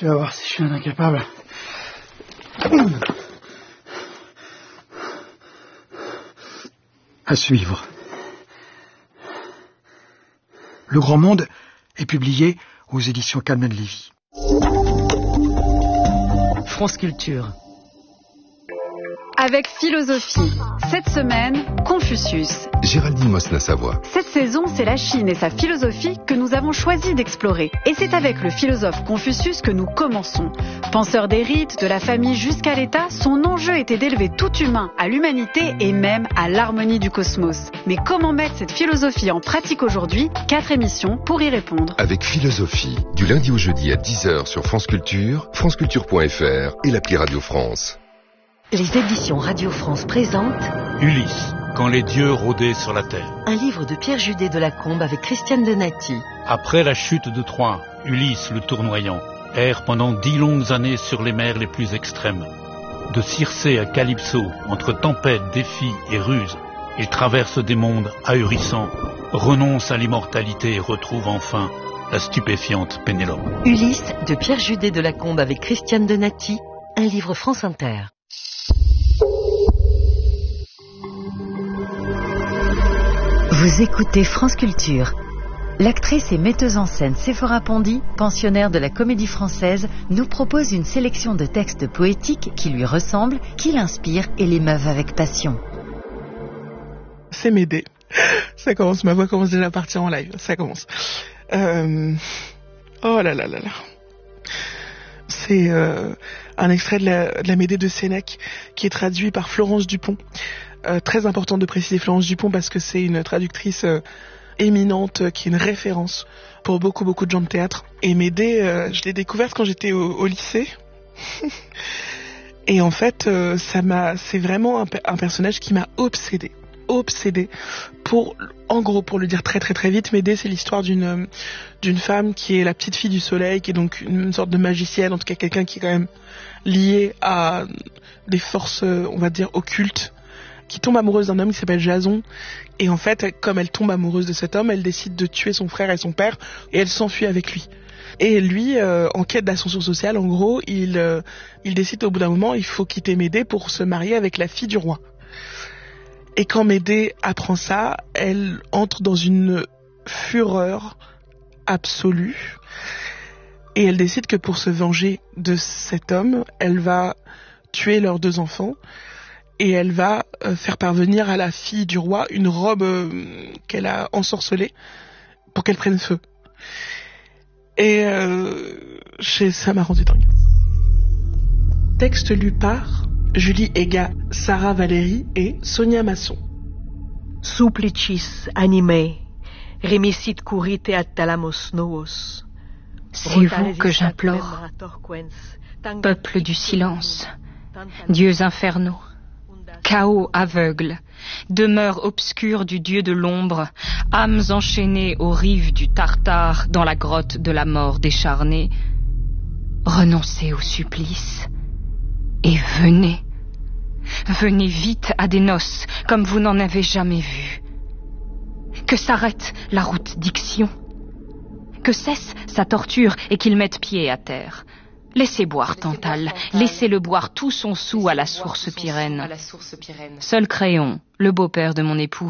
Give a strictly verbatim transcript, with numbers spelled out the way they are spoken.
Tu vas voir si je suis un incapable. À suivre. Le Grand Monde est publié aux éditions Calman Lévy. France Culture. Avec philosophie. Cette semaine, Confucius. Géraldine Mosna-Savoie. Cette saison, c'est la Chine et sa philosophie que nous avons choisi d'explorer. Et c'est avec le philosophe Confucius que nous commençons. Penseur des rites, de la famille jusqu'à l'État, son enjeu était d'élever tout humain à l'humanité et même à l'harmonie du cosmos. Mais comment mettre cette philosophie en pratique aujourd'hui? Quatre émissions pour y répondre. Avec philosophie, du lundi au jeudi à dix heures sur France Culture, franceculture point f r et l'appli Radio France. Les éditions Radio France présentent Ulysse, quand les dieux rôdaient sur la terre. Un livre de Pierre Judet de Lacombe avec Christiane Donati. Après la chute de Troie, Ulysse le tournoyant erre pendant dix longues années sur les mers les plus extrêmes. De Circé à Calypso, entre tempêtes, défis et ruses, il traverse des mondes ahurissants, renonce à l'immortalité et retrouve enfin la stupéfiante Pénélope. Ulysse de Pierre Judet de Lacombe avec Christiane Donati, un livre France Inter. Vous écoutez France Culture. L'actrice et metteuse en scène Séphora Pondy, pensionnaire de la Comédie Française, nous propose une sélection de textes poétiques qui lui ressemblent, qui l'inspirent et l'émeuvent avec passion. C'est Médée. Ça commence, ma voix commence déjà à partir en live. Ça commence. Euh... Oh là là là là. C'est euh, un extrait de la, de la Médée de Sénèque qui est traduit par Florence Dupont. Euh, très important de préciser Florence Dupont parce que c'est une traductrice euh, éminente, euh, qui est une référence pour beaucoup beaucoup de gens de théâtre. Et Médée, euh, je l'ai découverte quand j'étais au, au lycée. Et en fait, euh, ça m'a, c'est vraiment un, un personnage qui m'a obsédée. obsédée. Pour, en gros, pour le dire très très très vite, Médée, c'est l'histoire d'une d'une femme qui est la petite fille du soleil, qui est donc une, une sorte de magicienne, en tout cas quelqu'un qui est quand même lié à des forces, on va dire, occultes, qui tombe amoureuse d'un homme qui s'appelle Jason. Et en fait, comme elle tombe amoureuse de cet homme, elle décide de tuer son frère et son père, et elle s'enfuit avec lui. Et lui, euh, en quête d'ascension sociale, en gros, il, euh, il décide au bout d'un moment, il faut quitter Médée pour se marier avec la fille du roi. Et quand Médée apprend ça, elle entre dans une fureur absolue. Et elle décide que pour se venger de cet homme, elle va tuer leurs deux enfants. Et elle va euh, faire parvenir à la fille du roi une robe euh, qu'elle a ensorcelée pour qu'elle prenne feu. Et euh, ça m'a rendu dingue. Texte lu par Julie Ega, Sarah Valéry et Sonia Masson. Supplicis animae, remissit currite ad thalamos novos. C'est vous que j'implore, peuple du silence, dieux infernaux, chaos aveugle, demeure obscure du dieu de l'ombre, âmes enchaînées aux rives du Tartare dans la grotte de la mort décharnée. Renoncez au supplice et venez. Venez vite à des noces comme vous n'en avez jamais vu. Que s'arrête la route d'Ixion. Que cesse sa torture et qu'il mette pied à terre. Laissez boire Tantale, laissez-le boire tout son soûl à la source Pyrène. Seul Créon, le beau-père de mon époux,